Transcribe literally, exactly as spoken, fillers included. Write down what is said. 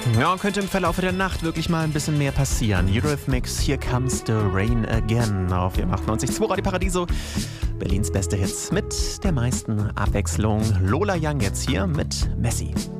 Ja, könnte im Verlauf der Nacht wirklich mal ein bisschen mehr passieren. Eurythmics, Here Comes the Rain Again auf F M achtundneunzig Komma zwei Radio Paradiso. Berlins beste Hits mit der meisten Abwechslung. Lola Young jetzt hier mit Messi.